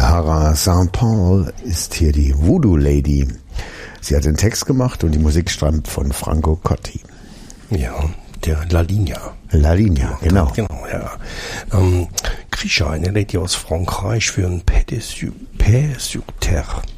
Lara St. Paul ist hier die Voodoo Lady. Sie hat den Text gemacht und die Musik stammt von Franco Cotti. Ja, der La Ligne. La Ligne, genau. Genau, ja. Krisha, eine Lady aus Frankreich für ein Paix sur Terre.